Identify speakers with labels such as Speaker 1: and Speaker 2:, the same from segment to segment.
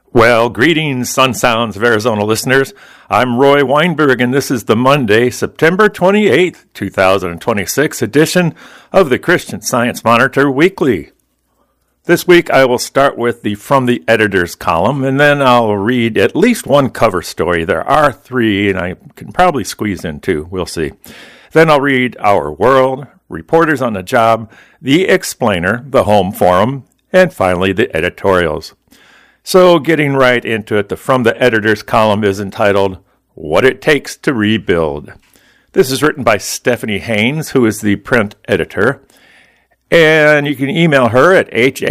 Speaker 1: Well, greetings, Sun Sounds of Arizona listeners. I'm Roy Weinberg, and this is the Monday, September 28th, 2026 edition of the Christian Science Monitor Weekly. This week, I will start with the From the Editors column, and then I'll read at least one cover story. There are three, and I can probably squeeze in two. We'll see. Then I'll read Our World, Reporters on the Job, The Explainer, the Home Forum, and finally the editorials. So getting right into it, the From the Editors column is entitled, What It Takes to Rebuild. This is written by Stephanie Haynes, who is the print editor. And you can email her at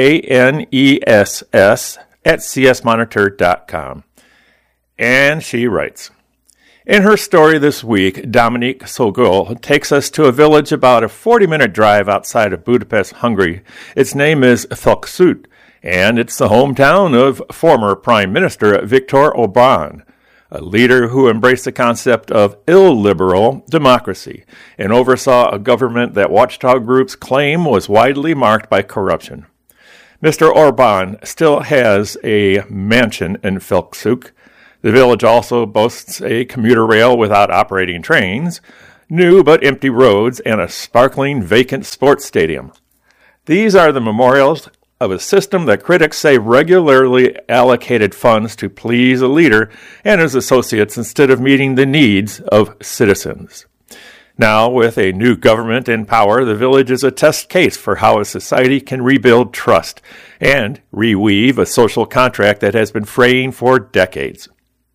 Speaker 1: haness@csmonitor.com. And she writes, in her story this week, Dominique Sogol takes us to a village about a 40-minute drive outside of Budapest, Hungary. Its name is Főcsút, and it's the hometown of former Prime Minister Viktor Orbán, a leader who embraced the concept of illiberal democracy and oversaw a government that watchdog groups claim was widely marked by corruption. Mr. Orbán still has a mansion in Főcsút. The village also boasts a commuter rail without operating trains, new but empty roads, and a sparkling vacant sports stadium. These are the memorials of a system that critics say regularly allocated funds to please a leader and his associates instead of meeting the needs of citizens. Now, with a new government in power, the village is a test case for how a society can rebuild trust and reweave a social contract that has been fraying for decades.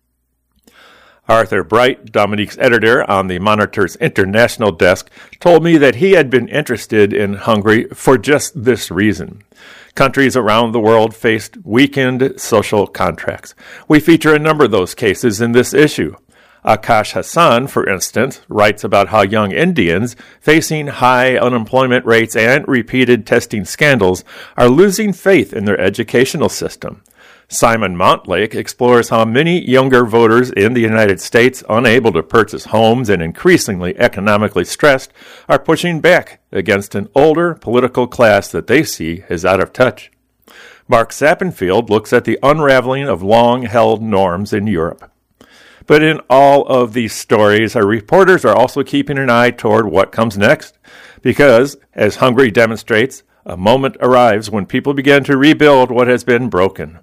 Speaker 1: Arthur Bright, Dominique's editor on the Monitor's international desk, told me that he had been interested in Hungary for just this reason. Countries around the world faced weakened social contracts. We feature a number of those cases in this issue. Akash Hassan, for instance, writes about how young Indians, facing high unemployment rates and repeated testing scandals, are losing faith in their educational system. Simon Montlake explores how many younger voters in the United States, unable to purchase homes and increasingly economically stressed, are pushing back against an older political class that they see as out of touch. Mark Sappenfield looks at the unraveling of long-held norms in Europe. But in all of these stories, our reporters are also keeping an eye toward what comes next, because, as Hungary demonstrates, a moment arrives when people begin to rebuild what has been broken.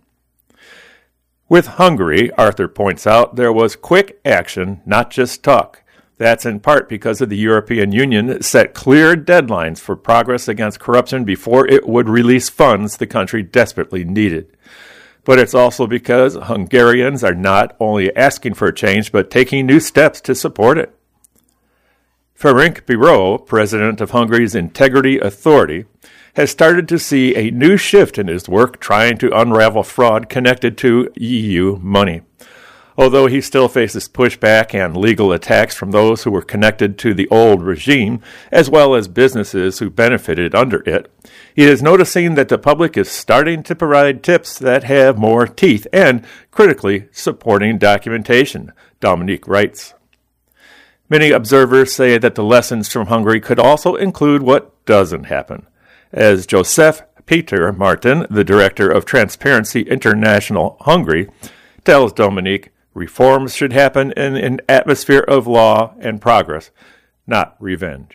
Speaker 1: With Hungary, Arthur points out, there was quick action, not just talk. That's in part because of the European Union set clear deadlines for progress against corruption before it would release funds the country desperately needed. But it's also because Hungarians are not only asking for a change, but taking new steps to support it. Ferenc Biro, president of Hungary's Integrity Authority, has started to see a new shift in his work trying to unravel fraud connected to EU money. Although he still faces pushback and legal attacks from those who were connected to the old regime, as well as businesses who benefited under it, he is noticing that the public is starting to provide tips that have more teeth and, critically, supporting documentation, Dominique writes. Many observers say that the lessons from Hungary could also include what doesn't happen. As Joseph Peter Martin, the director of Transparency International Hungary, tells Dominique, reforms should happen in an atmosphere of law and progress, not revenge.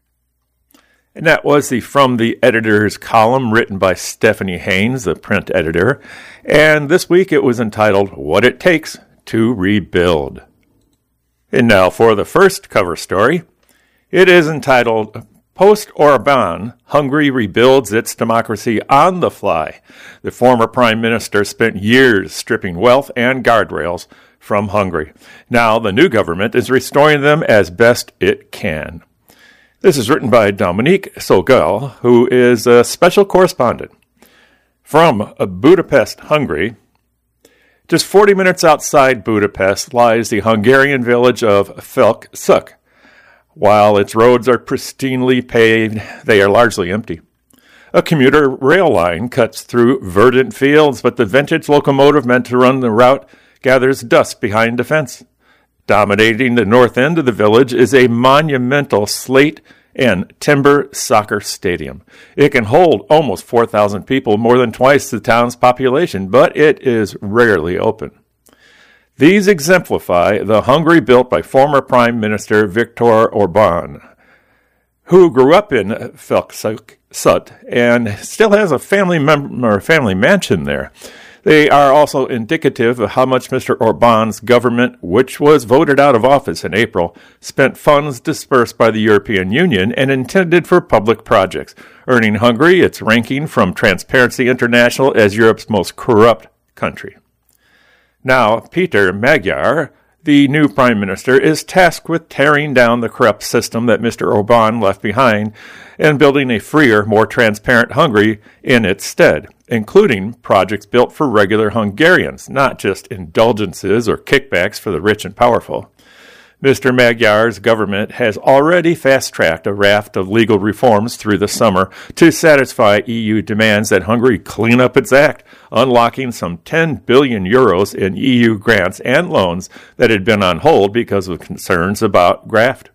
Speaker 1: And that was the From the Editors column written by Stephanie Haynes, the print editor. And this week it was entitled, What It Takes to Rebuild. And now for the first cover story. It is entitled, Post-Orbán, Hungary rebuilds its democracy on the fly. The former prime minister spent years stripping wealth and guardrails from Hungary. Now the new government is restoring them as best it can. This is written by Dominique Sogol, who is a special correspondent. From Budapest, Hungary, just 40 minutes outside Budapest lies the Hungarian village of Főcsút. While its roads are pristinely paved, they are largely empty. A commuter rail line cuts through verdant fields, but the vintage locomotive meant to run the route gathers dust behind a fence. Dominating the north end of the village is a monumental slate and Timber Soccer Stadium. It can hold almost 4,000 people, more than twice the town's population, but it is rarely open. These exemplify the Hungary built by former Prime Minister Viktor Orban, who grew up in Felcsút and still has a family mansion there. They are also indicative of how much Mr. Orban's government, which was voted out of office in April, spent funds dispersed by the European Union and intended for public projects, earning Hungary its ranking from Transparency International as Europe's most corrupt country. Now, Peter Magyar, the new prime minister, is tasked with tearing down the corrupt system that Mr. Orban left behind and building a freer, more transparent Hungary in its stead, including projects built for regular Hungarians, not just indulgences or kickbacks for the rich and powerful. Mr. Magyar's government has already fast-tracked a raft of legal reforms through the summer to satisfy EU demands that Hungary clean up its act, unlocking some 10 billion euros in EU grants and loans that had been on hold because of concerns about graft.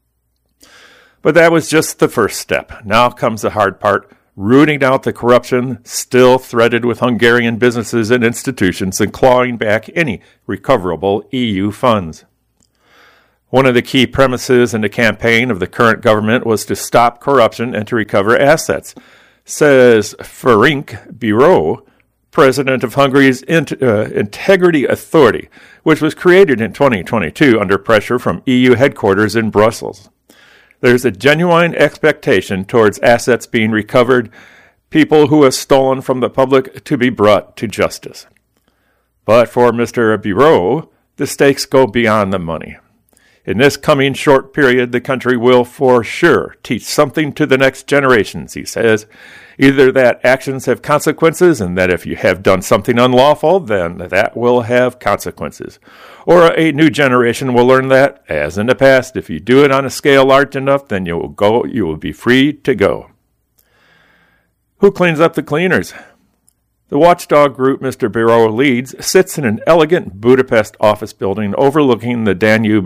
Speaker 1: But that was just the first step. Now comes the hard part, rooting out the corruption still threaded with Hungarian businesses and institutions and clawing back any recoverable EU funds. One of the key premises in the campaign of the current government was to stop corruption and to recover assets, says Ferenc Biro, president of Hungary's Integrity Authority, which was created in 2022 under pressure from EU headquarters in Brussels. There's a genuine expectation towards assets being recovered, people who have stolen from the public to be brought to justice. But for Mr. Biro, the stakes go beyond the money. In this coming short period, the country will for sure teach something to the next generations, he says. Either that actions have consequences and that if you have done something unlawful, then that will have consequences. Or a new generation will learn that, as in the past, if you do it on a scale large enough, then you will be free to go. Who cleans up the cleaners? The watchdog group Mr. Biro leads sits in an elegant Budapest office building overlooking the Danube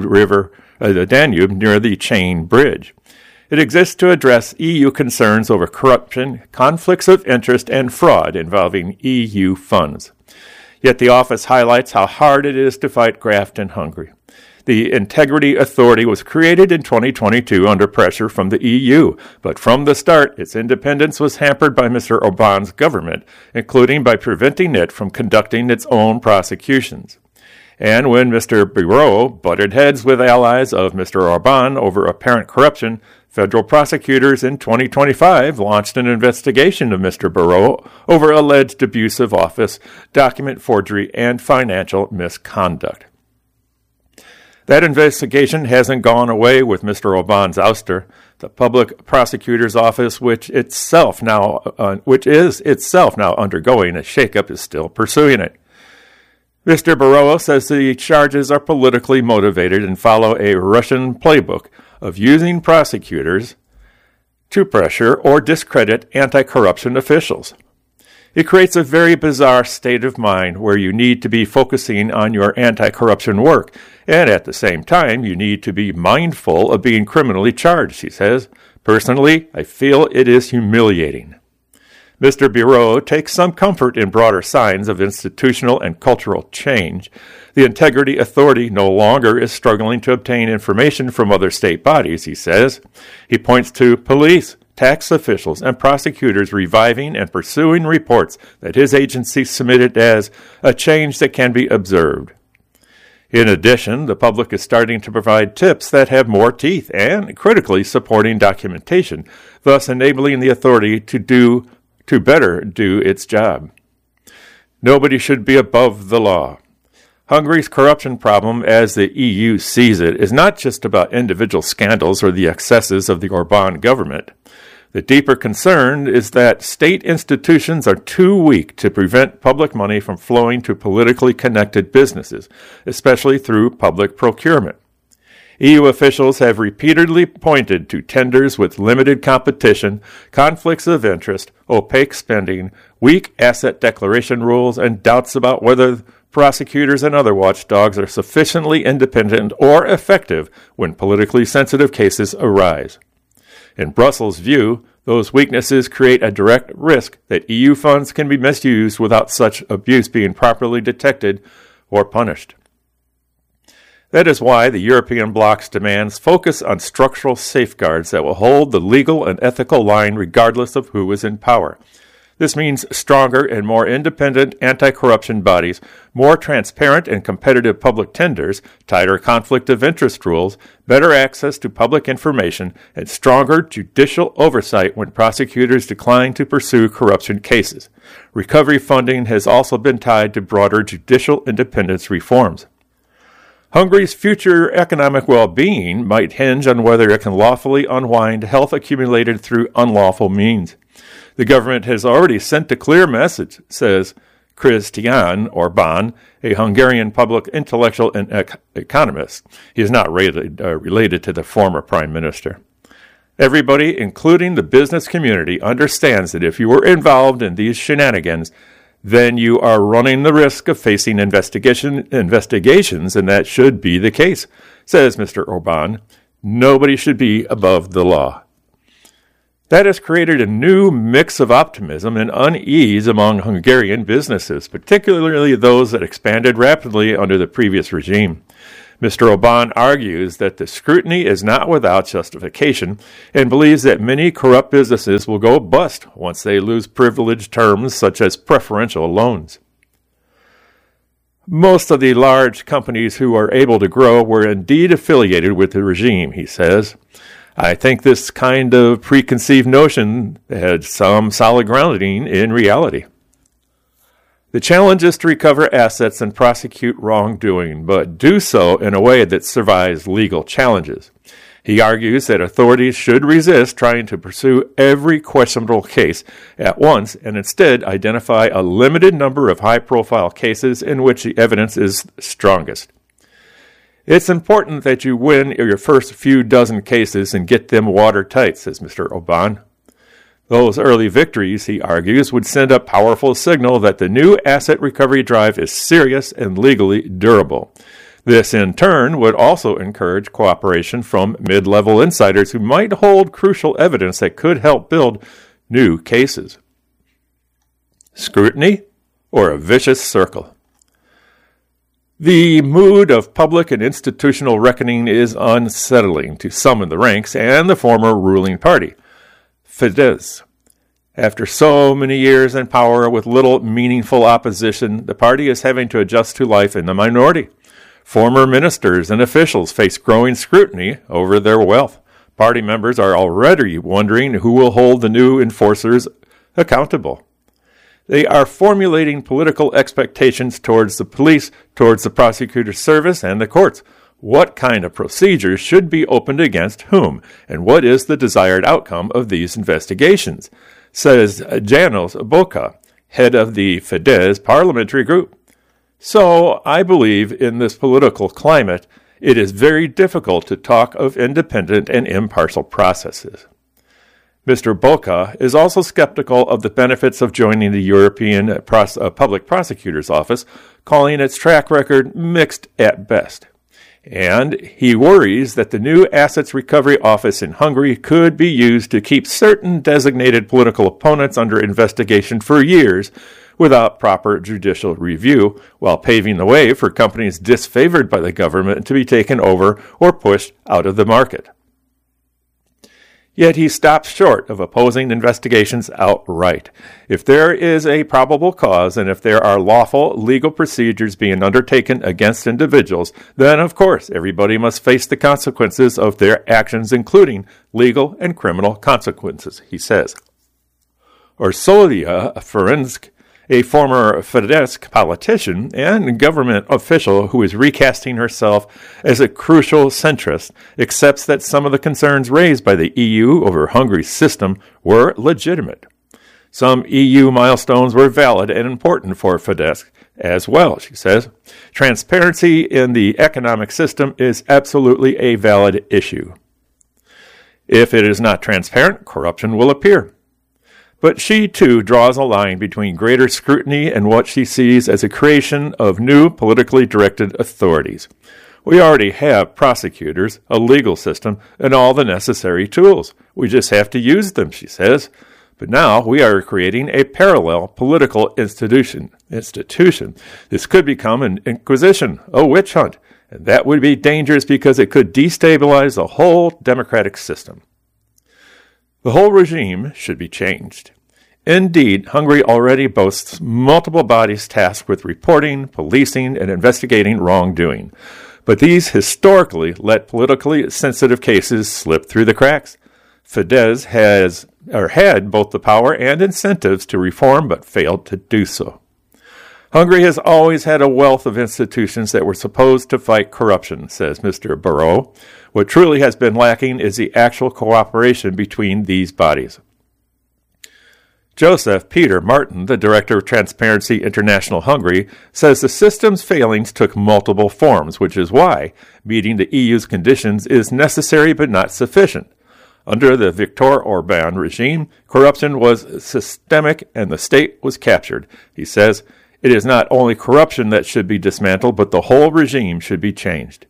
Speaker 1: near the Chain Bridge. It exists to address EU concerns over corruption, conflicts of interest, and fraud involving EU funds. Yet the office highlights how hard it is to fight graft in Hungary. The Integrity Authority was created in 2022 under pressure from the EU, but from the start, its independence was hampered by Mr. Orban's government, including by preventing it from conducting its own prosecutions. And when Mr. Biro butted heads with allies of Mr. Orban over apparent corruption, federal prosecutors in 2025 launched an investigation of Mr. Biro over alleged abuse of office, document forgery, and financial misconduct. That investigation hasn't gone away with Mr. Orban's ouster. The Public Prosecutor's Office, which is itself now undergoing a shakeup, is still pursuing it. Mr. Biro says the charges are politically motivated and follow a Russian playbook of using prosecutors to pressure or discredit anti-corruption officials. It creates a very bizarre state of mind where you need to be focusing on your anti-corruption work, and at the same time, you need to be mindful of being criminally charged, he says. Personally, I feel it is humiliating. Mr. Biro takes some comfort in broader signs of institutional and cultural change. The Integrity Authority no longer is struggling to obtain information from other state bodies, he says. He points to police, tax officials, and prosecutors reviving and pursuing reports that his agency submitted as a change that can be observed. In addition, the public is starting to provide tips that have more teeth and critically supporting documentation, thus enabling the authority to better do its job. Nobody should be above the law. Hungary's corruption problem, as the EU sees it, is not just about individual scandals or the excesses of the Orban government. The deeper concern is that state institutions are too weak to prevent public money from flowing to politically connected businesses, especially through public procurement. EU officials have repeatedly pointed to tenders with limited competition, conflicts of interest, opaque spending, weak asset declaration rules, and doubts about whether prosecutors and other watchdogs are sufficiently independent or effective when politically sensitive cases arise. In Brussels' view, those weaknesses create a direct risk that EU funds can be misused without such abuse being properly detected or punished. That is why the European bloc's demands focus on structural safeguards that will hold the legal and ethical line regardless of who is in power. This means stronger and more independent anti-corruption bodies, more transparent and competitive public tenders, tighter conflict of interest rules, better access to public information, and stronger judicial oversight when prosecutors decline to pursue corruption cases. Recovery funding has also been tied to broader judicial independence reforms. Hungary's future economic well-being might hinge on whether it can lawfully unwind health accumulated through unlawful means. The government has already sent a clear message, says Krisztián Orbán, a Hungarian public intellectual and economist. He is not related to the former prime minister. Everybody, including the business community, understands that if you were involved in these shenanigans, then you are running the risk of facing investigations, and that should be the case, says Mr. Orbán. Nobody should be above the law. That has created a new mix of optimism and unease among Hungarian businesses, particularly those that expanded rapidly under the previous regime. Mr. Orbán argues that the scrutiny is not without justification and believes that many corrupt businesses will go bust once they lose privileged terms such as preferential loans. Most of the large companies who are able to grow were indeed affiliated with the regime, he says. I think this kind of preconceived notion had some solid grounding in reality. The challenge is to recover assets and prosecute wrongdoing, but do so in a way that survives legal challenges. He argues that authorities should resist trying to pursue every questionable case at once and instead identify a limited number of high-profile cases in which the evidence is strongest. It's important that you win your first few dozen cases and get them watertight, says Mr. Orbán. Those early victories, he argues, would send a powerful signal that the new asset recovery drive is serious and legally durable. This, in turn, would also encourage cooperation from mid-level insiders who might hold crucial evidence that could help build new cases. Scrutiny or a vicious circle? The mood of public and institutional reckoning is unsettling to some in the ranks and the former ruling party, Fidesz. After so many years in power with little meaningful opposition, the party is having to adjust to life in the minority. Former ministers and officials face growing scrutiny over their wealth. Party members are already wondering who will hold the new enforcers accountable. They are formulating political expectations towards the police, towards the prosecutor's service, and the courts. What kind of procedures should be opened against whom, and what is the desired outcome of these investigations, says Janos Boka, head of the Fidesz parliamentary group. So, I believe in this political climate, it is very difficult to talk of independent and impartial processes. Mr. Boka is also skeptical of the benefits of joining the European Public Prosecutor's Office, calling its track record mixed at best. And he worries that the new Assets Recovery Office in Hungary could be used to keep certain designated political opponents under investigation for years without proper judicial review, while paving the way for companies disfavored by the government to be taken over or pushed out of the market. Yet he stops short of opposing investigations outright. If there is a probable cause and if there are lawful legal procedures being undertaken against individuals, then of course everybody must face the consequences of their actions, including legal and criminal consequences, he says. Ursula Ferenc, a former Fidesz politician and government official who is recasting herself as a crucial centrist, accepts that some of the concerns raised by the EU over Hungary's system were legitimate. Some EU milestones were valid and important for Fidesz as well, she says. Transparency in the economic system is absolutely a valid issue. If it is not transparent, corruption will appear. But she, too, draws a line between greater scrutiny and what she sees as a creation of new politically directed authorities. We already have prosecutors, a legal system, and all the necessary tools. We just have to use them, she says. But now we are creating a parallel political institution. This could become an inquisition, a witch hunt, and that would be dangerous because it could destabilize the whole democratic system. The whole regime should be changed. Indeed, Hungary already boasts multiple bodies tasked with reporting, policing, and investigating wrongdoing. But these historically let politically sensitive cases slip through the cracks. Fidesz had both the power and incentives to reform, but failed to do so. Hungary has always had a wealth of institutions that were supposed to fight corruption, says Mr. Barrot. What truly has been lacking is the actual cooperation between these bodies. Joseph Peter Martin, the director of Transparency International Hungary, says the system's failings took multiple forms, which is why meeting the EU's conditions is necessary but not sufficient. Under the Viktor Orban regime, corruption was systemic and the state was captured. He says, it is not only corruption that should be dismantled, but the whole regime should be changed.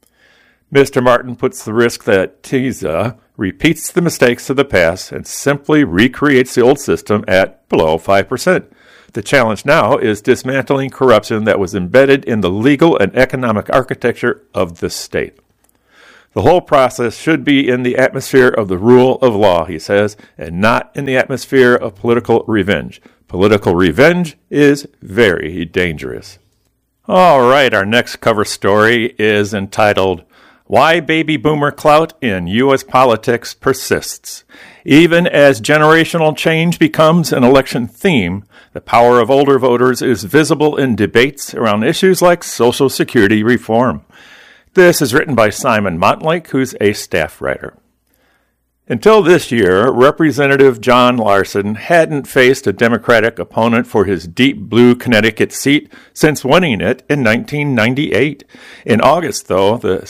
Speaker 1: Mr. Martin puts the risk that TISA repeats the mistakes of the past and simply recreates the old system at below 5%. The challenge now is dismantling corruption that was embedded in the legal and economic architecture of the state. The whole process should be in the atmosphere of the rule of law, he says, and not in the atmosphere of political revenge. Political revenge is very dangerous. All right, our next cover story is entitled, Why Baby Boomer Clout in U.S. Politics Persists. Even as generational change becomes an election theme, the power of older voters is visible in debates around issues like Social Security reform. This is written by Simon Montlake, who's a staff writer. Until this year, Representative John Larson hadn't faced a Democratic opponent for his deep blue Connecticut seat since winning it in 1998. In August, though, the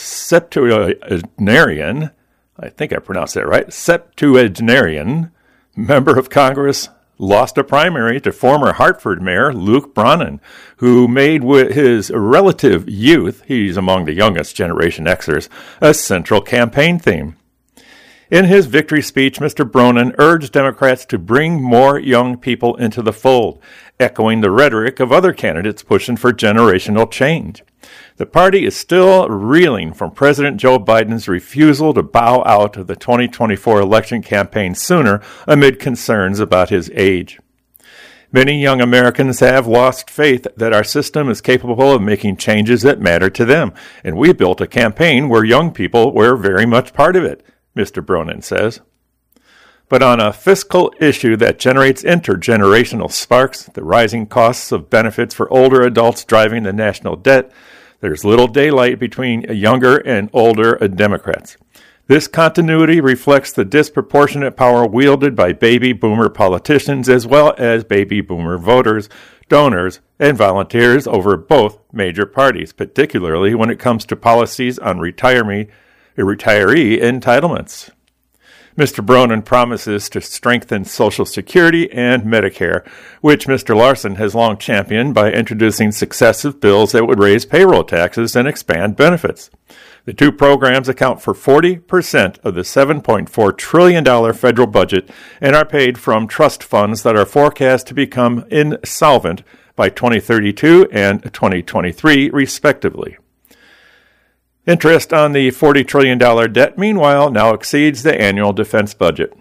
Speaker 1: septuagenarian, I think I pronounced that right, septuagenarian member of Congress lost a primary to former Hartford Mayor Luke Brannan, who made with his relative youth, he's among the youngest Generation Xers, a central campaign theme. In his victory speech, Mr. Brannan urged Democrats to bring more young people into the fold, echoing the rhetoric of other candidates pushing for generational change. The party is still reeling from President Joe Biden's refusal to bow out of the 2024 election campaign sooner amid concerns about his age. Many young Americans have lost faith that our system is capable of making changes that matter to them, and we built a campaign where young people were very much part of it, Mr. Brannan says. But on a fiscal issue that generates intergenerational sparks, the rising costs of benefits for older adults driving the national debt, there's little daylight between younger and older Democrats. This continuity reflects the disproportionate power wielded by baby boomer politicians as well as baby boomer voters, donors, and volunteers over both major parties, particularly when it comes to policies on retiree entitlements. Mr. Brannan promises to strengthen Social Security and Medicare, which Mr. Larson has long championed by introducing successive bills that would raise payroll taxes and expand benefits. The two programs account for 40% of the $7.4 trillion federal budget and are paid from trust funds that are forecast to become insolvent by 2032 and 2023, respectively. Interest on the $40 trillion debt, meanwhile, now exceeds the annual defense budget.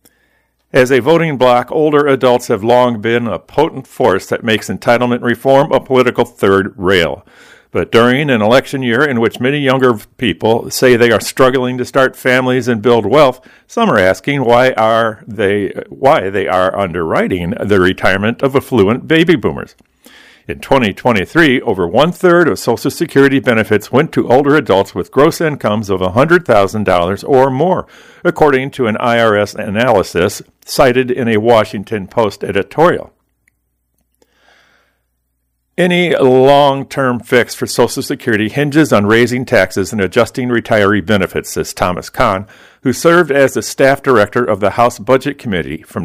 Speaker 1: As a voting bloc, older adults have long been a potent force that makes entitlement reform a political third rail. But during an election year in which many younger people say they are struggling to start families and build wealth, some are asking why they are underwriting the retirement of affluent baby boomers. In 2023, over one-third of Social Security benefits went to older adults with gross incomes of $100,000 or more, according to an IRS analysis cited in a Washington Post editorial. Any long-term fix for Social Security hinges on raising taxes and adjusting retiree benefits, says Thomas Kahn, who served as the staff director of the House Budget Committee from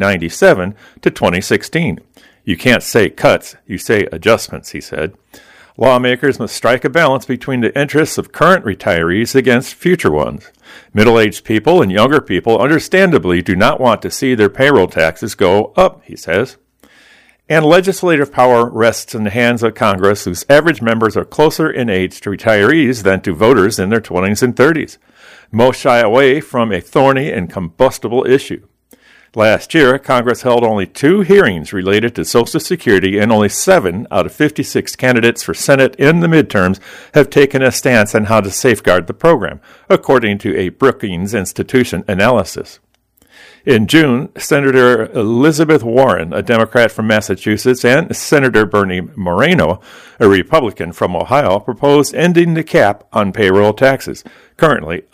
Speaker 1: 1997 to 2016. You can't say cuts, you say adjustments, he said. Lawmakers must strike a balance between the interests of current retirees against future ones. Middle-aged people and younger people understandably do not want to see their payroll taxes go up, he says. And legislative power rests in the hands of Congress, whose average members are closer in age to retirees than to voters in their 20s and 30s. Most shy away from a thorny and combustible issue. Last year, Congress held only 2 hearings related to Social Security, and only 7 out of 56 candidates for Senate in the midterms have taken a stance on how to safeguard the program, according to a Brookings Institution analysis. In June, Senator Elizabeth Warren, a Democrat from Massachusetts, and Senator Bernie Moreno, a Republican from Ohio, proposed ending the cap on payroll taxes, currently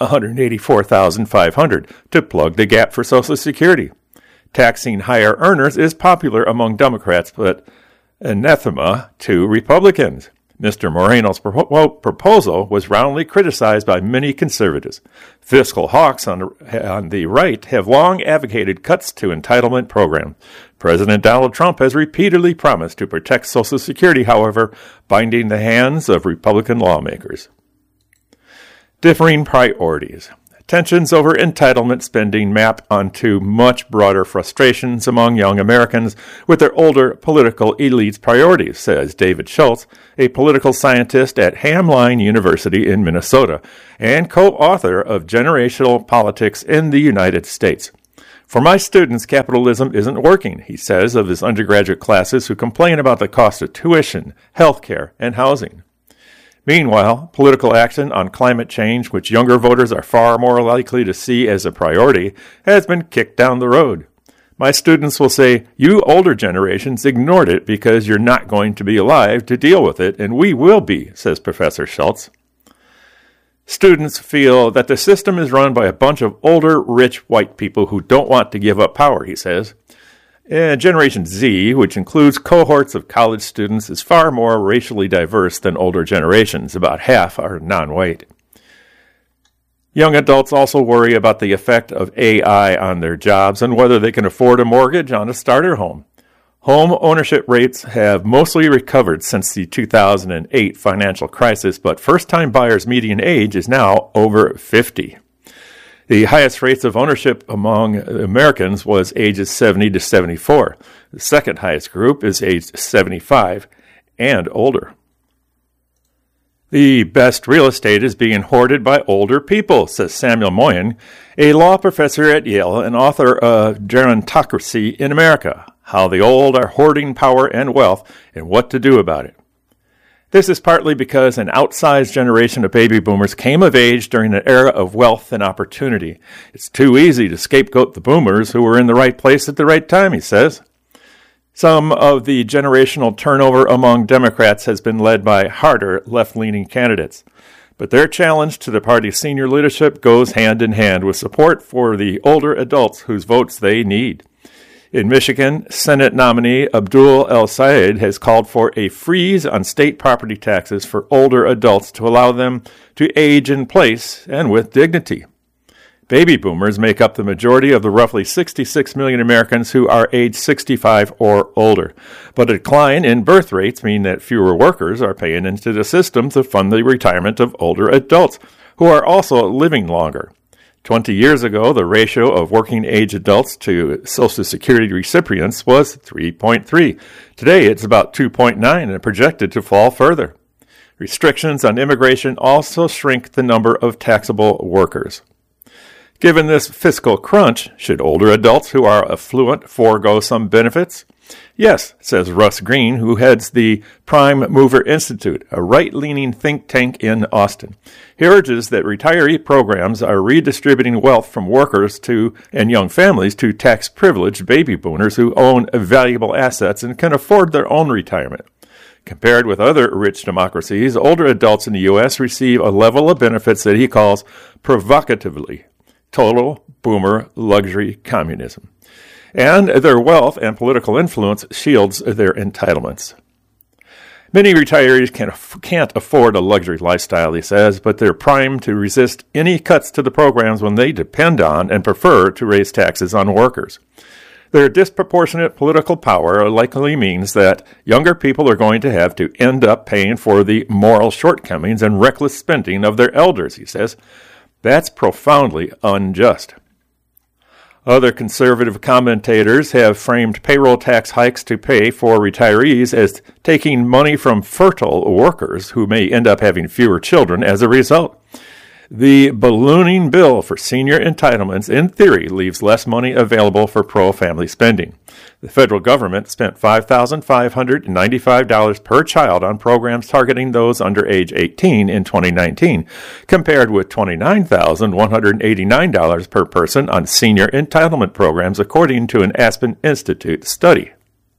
Speaker 1: $184,500, to plug the gap for Social Security. Taxing higher earners is popular among Democrats, but anathema to Republicans. Mr. Moreno's proposal was roundly criticized by many conservatives. Fiscal hawks on the right have long advocated cuts to entitlement programs. President Donald Trump has repeatedly promised to protect Social Security, however, binding the hands of Republican lawmakers. Differing priorities. Tensions over entitlement spending map onto much broader frustrations among young Americans with their older political elites' priorities, says David Schultz, a political scientist at Hamline University in Minnesota and co-author of Generational Politics in the United States. For my students, capitalism isn't working, he says of his undergraduate classes who complain about the cost of tuition, health care, and housing. Meanwhile, political action on climate change, which younger voters are far more likely to see as a priority, has been kicked down the road. My students will say, you older generations ignored it because you're not going to be alive to deal with it, and we will be, says Professor Schultz. Students feel that the system is run by a bunch of older, rich white people who don't want to give up power, he says. Generation Z, which includes cohorts of college students, is far more racially diverse than older generations. About half are non-white. Young adults also worry about the effect of AI on their jobs and whether they can afford a mortgage on a starter home. Home ownership rates have mostly recovered since the 2008 financial crisis, but first-time buyers' median age is now over 50. The highest rates of ownership among Americans was ages 70 to 74. The second highest group is aged 75 and older. The best real estate is being hoarded by older people, says Samuel Moyen, a law professor at Yale and author of Gerontocracy in America, How the Old Are Hoarding Power and Wealth and What to Do About It. This is partly because an outsized generation of baby boomers came of age during an era of wealth and opportunity. It's too easy to scapegoat the boomers who were in the right place at the right time, he says. Some of the generational turnover among Democrats has been led by harder, left-leaning candidates. But their challenge to the party's senior leadership goes hand in hand with support for the older adults whose votes they need. In Michigan, Senate nominee Abdul El-Sayed has called for a freeze on state property taxes for older adults to allow them to age in place and with dignity. Baby boomers make up the majority of the roughly 66 million Americans who are age 65 or older. But a decline in birth rates mean that fewer workers are paying into the system to fund the retirement of older adults, who are also living longer. 20 years ago, the ratio of working-age adults to Social Security recipients was 3.3. Today, it's about 2.9 and projected to fall further. Restrictions on immigration also shrink the number of taxable workers. Given this fiscal crunch, should older adults who are affluent forego some benefits? Yes, says Russ Green, who heads the Prime Mover Institute, a right-leaning think tank in Austin. He urges that retiree programs are redistributing wealth from workers and young families to tax-privileged baby boomers who own valuable assets and can afford their own retirement. Compared with other rich democracies, older adults in the U.S. receive a level of benefits that he calls provocatively total boomer luxury communism. And their wealth and political influence shields their entitlements. Many retirees can't afford a luxury lifestyle, he says, but they're primed to resist any cuts to the programs when they depend on and prefer to raise taxes on workers. Their disproportionate political power likely means that younger people are going to have to end up paying for the moral shortcomings and reckless spending of their elders, he says. That's profoundly unjust. Other conservative commentators have framed payroll tax hikes to pay for retirees as taking money from fertile workers who may end up having fewer children as a result. The ballooning bill for senior entitlements, in theory, leaves less money available for pro-family spending. The federal government spent $5,595 per child on programs targeting those under age 18 in 2019, compared with $29,189 per person on senior entitlement programs, according to an Aspen Institute study.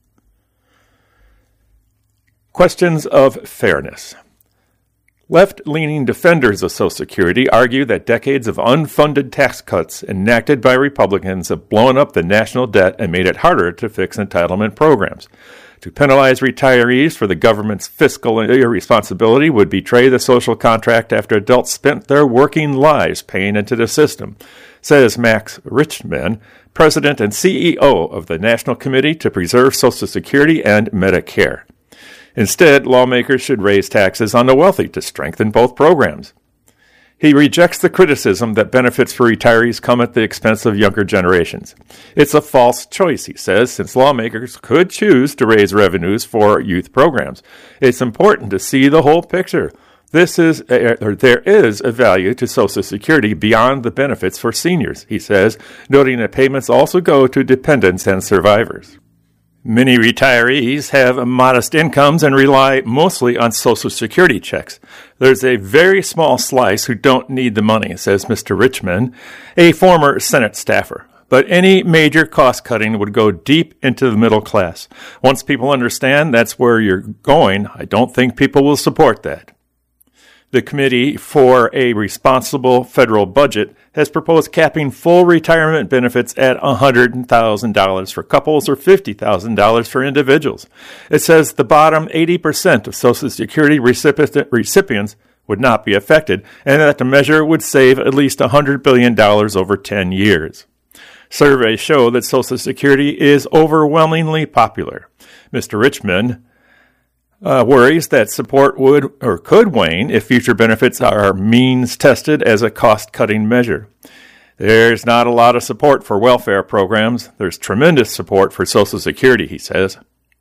Speaker 1: Questions of fairness. Left-leaning defenders of Social Security argue that decades of unfunded tax cuts enacted by Republicans have blown up the national debt and made it harder to fix entitlement programs. To penalize retirees for the government's fiscal irresponsibility would betray the social contract after adults spent their working lives paying into the system, says Max Richman, president and CEO of the National Committee to Preserve Social Security and Medicare. Instead, lawmakers should raise taxes on the wealthy to strengthen both programs. He rejects the criticism that benefits for retirees come at the expense of younger generations. It's a false choice, he says, since lawmakers could choose to raise revenues for youth programs. It's important to see the whole picture. There is a value to Social Security beyond the benefits for seniors, he says, noting that payments also go to dependents and survivors. Many retirees have modest incomes and rely mostly on Social Security checks. There's a very small slice who don't need the money, says Mr. Richman, a former Senate staffer. But any major cost-cutting would go deep into the middle class. Once people understand that's where you're going, I don't think people will support that. The Committee for a Responsible Federal Budget has proposed capping full retirement benefits at $100,000 for couples or $50,000 for individuals. It says the bottom 80% of Social Security recipients would not be affected, and that the measure would save at least $100 billion over 10 years. Surveys show that Social Security is overwhelmingly popular. Mr. Richman worries that support would or could wane if future benefits are means tested as a cost-cutting measure. There's not a lot of support for welfare programs. There's tremendous support for Social Security, he says.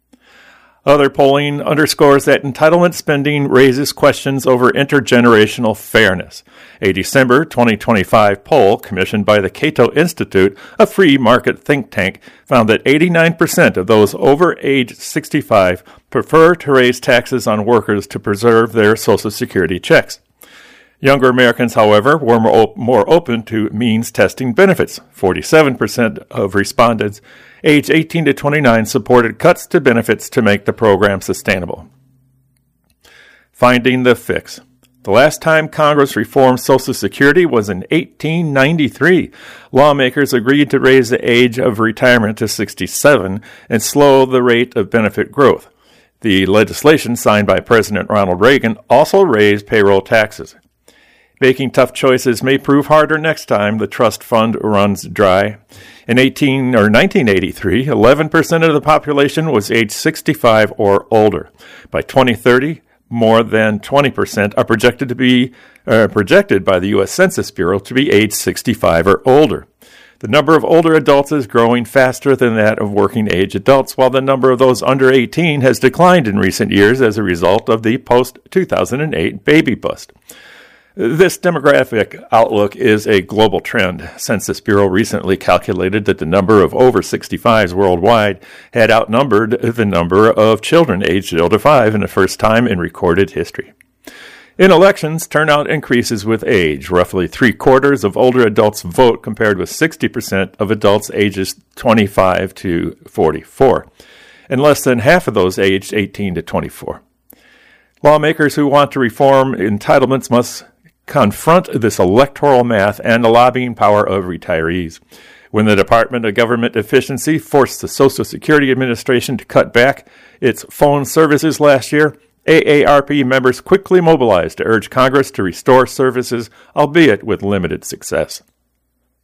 Speaker 1: Other polling underscores that entitlement spending raises questions over intergenerational fairness. A December 2025 poll commissioned by the Cato Institute, a free market think tank, found that 89% of those over age 65 prefer to raise taxes on workers to preserve their Social Security checks. Younger Americans, however, were more open to means testing benefits. 47% of respondents aged 18 to 29 supported cuts to benefits to make the program sustainable. Finding the fix. The last time Congress reformed Social Security was in 1893. Lawmakers agreed to raise the age of retirement to 67 and slow the rate of benefit growth. The legislation signed by President Ronald Reagan also raised payroll taxes. Making tough choices may prove harder next time the trust fund runs dry. In 1983, 11% of the population was age 65 or older. By 2030, more than 20% are projected by the U.S. Census Bureau to be age 65 or older. The number of older adults is growing faster than that of working-age adults, while the number of those under 18 has declined in recent years as a result of the post-2008 baby bust. This demographic outlook is a global trend. Census Bureau recently calculated that the number of over 65s worldwide had outnumbered the number of children aged 0 to 5 in the first time in recorded history. In elections, turnout increases with age. Roughly 3/4 of older adults vote compared with 60% of adults ages 25 to 44, and less than half of those aged 18 to 24. Lawmakers who want to reform entitlements must confront this electoral math and the lobbying power of retirees. When the Department of Government Efficiency forced the Social Security Administration to cut back its phone services last year, AARP members quickly mobilized to urge Congress to restore services, albeit with limited success.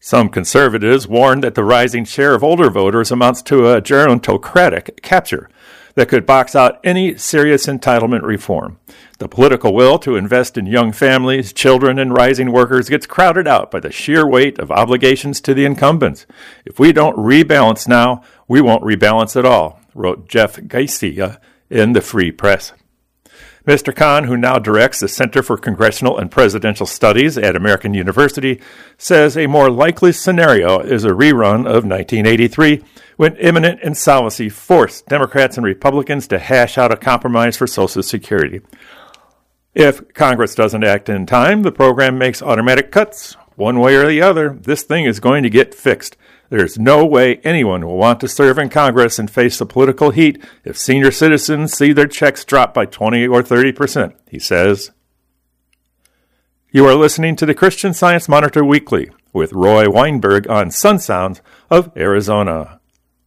Speaker 1: Some conservatives warn that the rising share of older voters amounts to a gerontocratic capture that could box out any serious entitlement reform. The political will to invest in young families, children, and rising workers gets crowded out by the sheer weight of obligations to the incumbents. If we don't rebalance now, we won't rebalance at all, wrote Jeff Geisia in the Free Press. Mr. Khan, who now directs the Center for Congressional and Presidential Studies at American University, says a more likely scenario is a rerun of 1983, when imminent insolvency forced Democrats and Republicans to hash out a compromise for Social Security. If Congress doesn't act in time, the program makes automatic cuts. One way or the other, this thing is going to get fixed. There's no way anyone will want to serve in Congress and face the political heat if senior citizens see their checks drop by 20 or 30%, he says. You are listening to the Christian Science Monitor Weekly with Roy Weinberg on Sun Sounds of Arizona.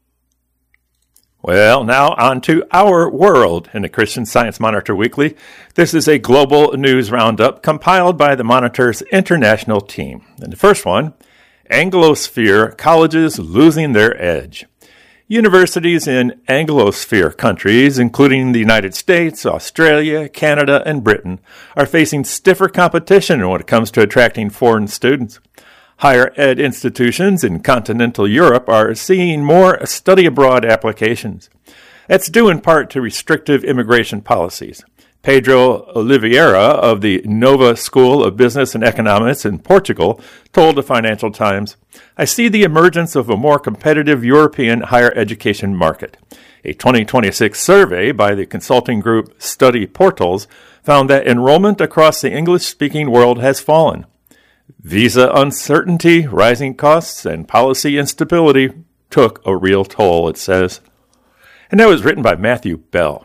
Speaker 1: Well, now on to Our World in the Christian Science Monitor Weekly. This is a global news roundup compiled by the Monitor's international team. And the first one, Anglosphere colleges losing their edge. Universities in Anglosphere countries, including the United States, Australia, Canada, and Britain, are facing stiffer competition when it comes to attracting foreign students. Higher ed institutions in continental Europe are seeing more study abroad applications. That's due in part to restrictive immigration policies. Pedro Oliveira of the Nova School of Business and Economics in Portugal told the Financial Times, "I see the emergence of a more competitive European higher education market." A 2026 survey by the consulting group Study Portals found that enrollment across the English-speaking world has fallen. Visa uncertainty, rising costs, and policy instability took a real toll, it says. And that was written by Matthew Bell.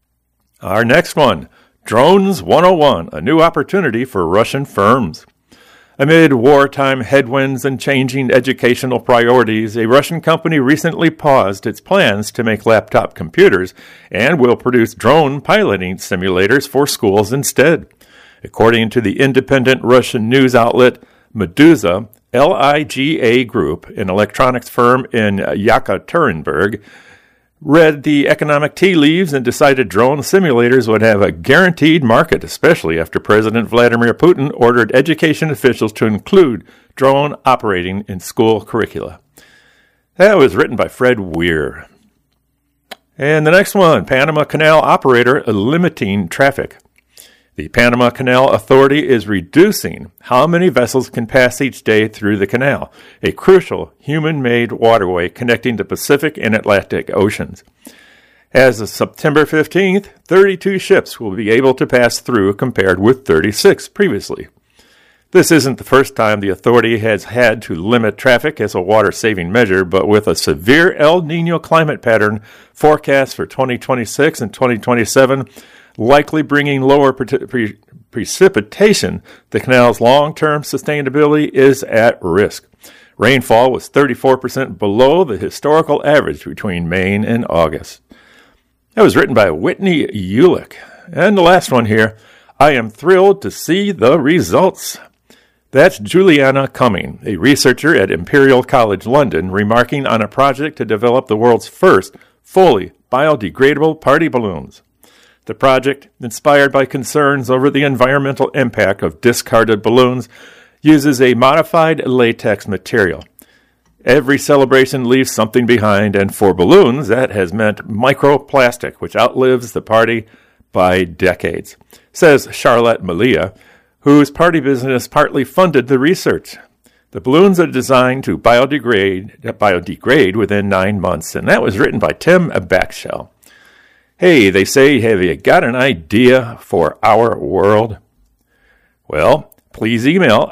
Speaker 1: Our next one, Drones 101, a new opportunity for Russian firms. Amid wartime headwinds and changing educational priorities, a Russian company recently paused its plans to make laptop computers and will produce drone piloting simulators for schools instead. According to the independent Russian news outlet Meduza, LIGA Group, an electronics firm in Yekaterinburg, read the economic tea leaves and decided drone simulators would have a guaranteed market, especially after President Vladimir Putin ordered education officials to include drone operating in school curricula. That was written by Fred Weir. And the next one, Panama Canal operator limiting traffic. The Panama Canal Authority is reducing how many vessels can pass each day through the canal, a crucial human-made waterway connecting the Pacific and Atlantic Oceans. As of September 15th, 32 ships will be able to pass through compared with 36 previously. This isn't the first time the authority has had to limit traffic as a water-saving measure, but with a severe El Niño climate pattern forecast for 2026 and 2027, likely bringing lower precipitation, the canal's long-term sustainability is at risk. Rainfall was 34% below the historical average between May and August. That was written by Whitney Ulick. And the last one here, I am thrilled to see the results. That's Juliana Cumming, a researcher at Imperial College London, remarking on a project to develop the world's first fully biodegradable party balloons. The project, inspired by concerns over the environmental impact of discarded balloons, uses a modified latex material. Every celebration leaves something behind, and for balloons, that has meant microplastic, which outlives the party by decades, says Charlotte Malia, whose party business partly funded the research. The balloons are designed to biodegrade within 9 months, and that was written by Tim Backshell. Hey, they say, have you got an idea for Our World? Well, please email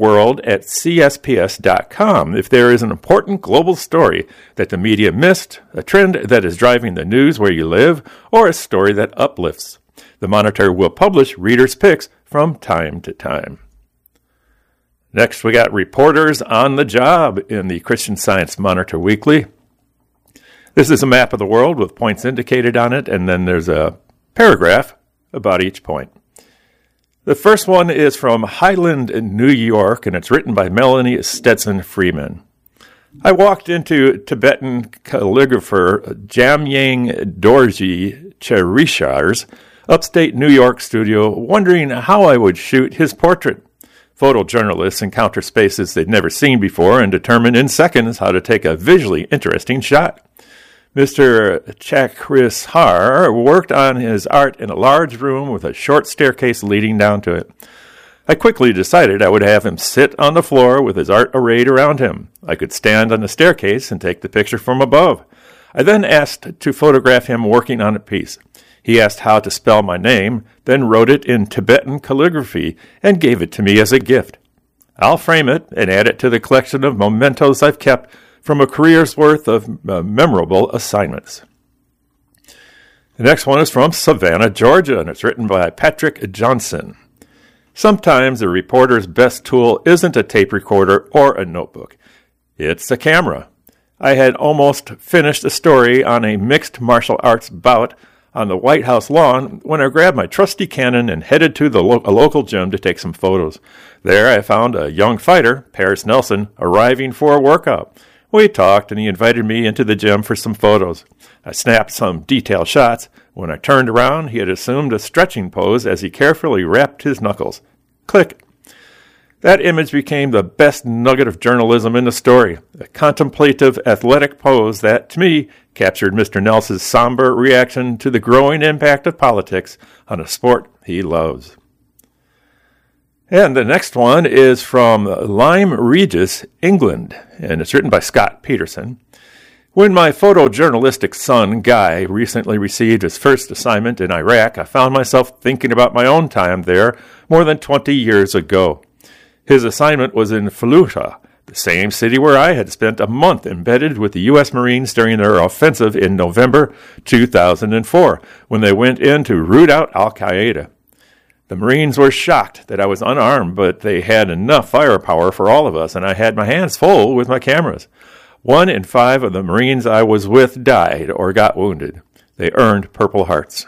Speaker 1: ourworld@csps.com if there is an important global story that the media missed, a trend that is driving the news where you live, or a story that uplifts. The Monitor will publish readers' picks from time to time. Next, we got reporters on the job in the Christian Science Monitor Weekly. This is a map of the world with points indicated on it, and then there's a paragraph about each point. The first one is from Highland, New York, and it's written by Melanie Stetson Freeman. I walked into Tibetan calligrapher Jamyang Dorji Cherishar's upstate New York studio, wondering how I would shoot his portrait. Photojournalists encounter spaces they'd never seen before and determine in seconds how to take a visually interesting shot. Mr. Chakrishar worked on his art in a large room with a short staircase leading down to it. I quickly decided I would have him sit on the floor with his art arrayed around him. I could stand on the staircase and take the picture from above. I then asked to photograph him working on a piece. He asked how to spell my name, then wrote it in Tibetan calligraphy and gave it to me as a gift. I'll frame it and add it to the collection of mementos I've kept from a career's worth of memorable assignments. The next one is from Savannah, Georgia, and it's written by Patrick Johnson. Sometimes a reporter's best tool isn't a tape recorder or a notebook. It's a camera. I had almost finished a story on a mixed martial arts bout on the White House lawn when I grabbed my trusty Canon and headed to a local gym to take some photos. There I found a young fighter, Paris Nelson, arriving for a workout. We talked and he invited me into the gym for some photos. I snapped some detailed shots. When I turned around, he had assumed a stretching pose as he carefully wrapped his knuckles. Click. That image became the best nugget of journalism in the story, a contemplative, athletic pose that, to me, captured Mr. Nelson's somber reaction to the growing impact of politics on a sport he loves. And the next one is from Lyme Regis, England, and it's written by Scott Peterson. When my photojournalistic son, Guy, recently received his first assignment in Iraq, I found myself thinking about my own time there more than 20 years ago. His assignment was in Fallujah, the same city where I had spent a month embedded with the U.S. Marines during their offensive in November 2004, when they went in to root out al-Qaeda. The Marines were shocked that I was unarmed, but they had enough firepower for all of us, and I had my hands full with my cameras. 1 in 5 of the Marines I was with died or got wounded. They earned Purple Hearts.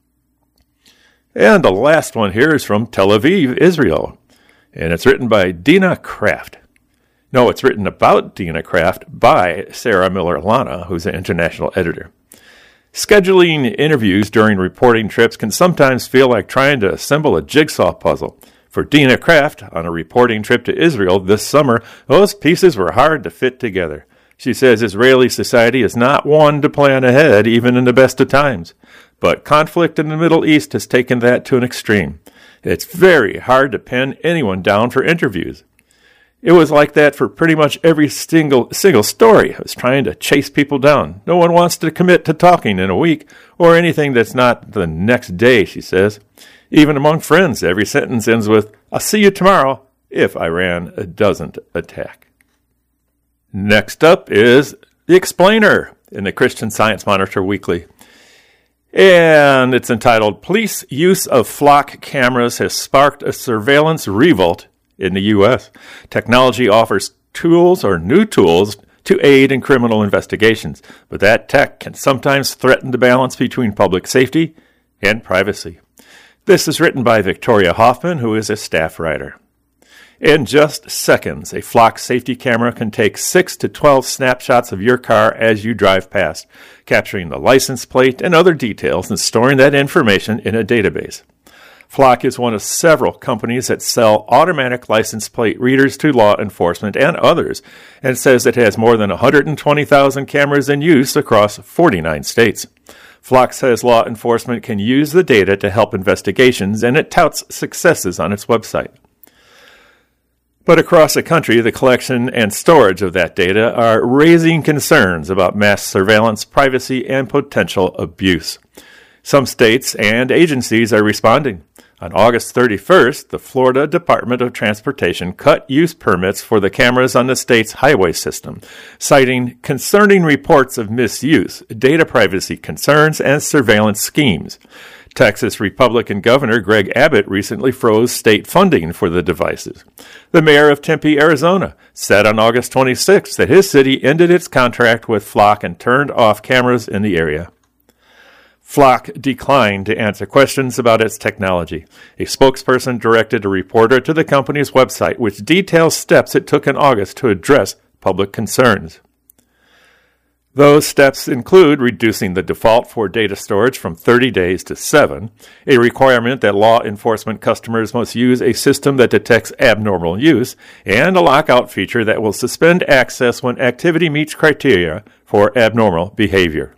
Speaker 1: And the last one here is from Tel Aviv, Israel. And it's written by Dina Kraft. No, it's written about Dina Kraft by Sarah Miller-Lana, who's an international editor. Scheduling interviews during reporting trips can sometimes feel like trying to assemble a jigsaw puzzle. For Dina Kraft, on a reporting trip to Israel this summer, those pieces were hard to fit together. She says Israeli society is not one to plan ahead, even in the best of times. But conflict in the Middle East has taken that to an extreme. It's very hard to pin anyone down for interviews. It was like that for pretty much every single story. I was trying to chase people down. No one wants to commit to talking in a week or anything that's not the next day, she says. Even among friends, every sentence ends with, "I'll see you tomorrow," if Iran doesn't attack. Next up is The Explainer in the Christian Science Monitor Weekly. And it's entitled, Police Use of Flock Cameras Has Sparked a Surveillance Revolt in the U.S. Technology offers tools or new tools to aid in criminal investigations, but that tech can sometimes threaten the balance between public safety and privacy. This is written by Victoria Hoffman, who is a staff writer. In just seconds, a flock safety camera can take 6 to 12 snapshots of your car as you drive past, capturing the license plate and other details and storing that information in a database. Flock is one of several companies that sell automatic license plate readers to law enforcement and others, and says it has more than 120,000 cameras in use across 49 states. Flock says law enforcement can use the data to help investigations, and it touts successes on its website. But across the country, the collection and storage of that data are raising concerns about mass surveillance, privacy, and potential abuse. Some states and agencies are responding. On August 31st, the Florida Department of Transportation cut use permits for the cameras on the state's highway system, citing concerning reports of misuse, data privacy concerns, and surveillance schemes. Texas Republican Governor Greg Abbott recently froze state funding for the devices. The mayor of Tempe, Arizona, said on August 26th that his city ended its contract with Flock and turned off cameras in the area. Flock declined to answer questions about its technology. A spokesperson directed a reporter to the company's website, which details steps it took in August to address public concerns. Those steps include reducing the default for data storage from 30 days to 7, a requirement that law enforcement customers must use a system that detects abnormal use, and a lockout feature that will suspend access when activity meets criteria for abnormal behavior.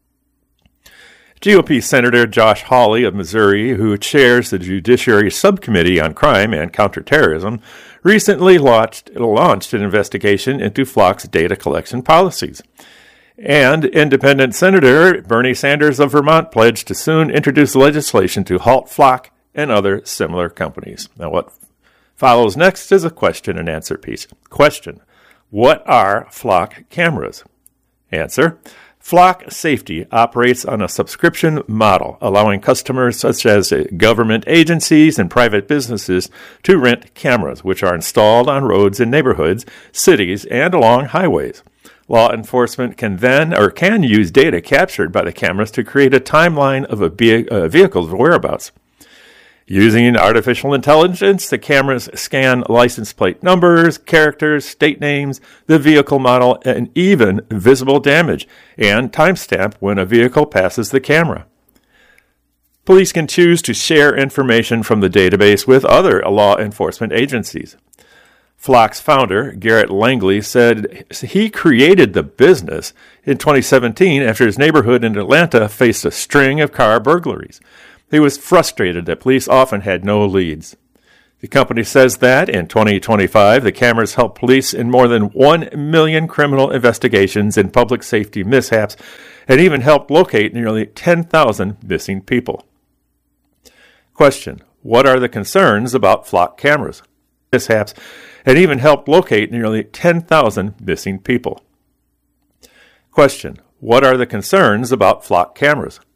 Speaker 1: GOP Senator Josh Hawley of Missouri, who chairs the Judiciary Subcommittee on Crime and Counterterrorism, recently launched an investigation into Flock's data collection policies. And independent Senator Bernie Sanders of Vermont pledged to soon introduce legislation to halt Flock and other similar companies. Now, what follows next is a question and answer piece. Question: what are Flock cameras? Answer: Flock Safety operates on a subscription model, allowing customers such as government agencies and private businesses to rent cameras, which are installed on roads in neighborhoods, cities, and along highways. Law enforcement can use data captured by the cameras to create a timeline of a vehicle's whereabouts. Using artificial intelligence, the cameras scan license plate numbers, characters, state names, the vehicle model, and even visible damage, and timestamp when a vehicle passes the camera. Police can choose to share information from the database with other law enforcement agencies. Flock's founder, Garrett Langley, said he created the business in 2017 after his neighborhood in Atlanta faced a string of car burglaries. He was frustrated that police often had no leads. The company says that in 2025, the cameras helped police in more than 1 million criminal investigations and public safety mishaps, and even helped locate nearly 10,000 missing people. Question: what are the concerns about Flock cameras? Mishaps, and even helped locate nearly 10,000 missing people. Question: what are the concerns about Flock cameras?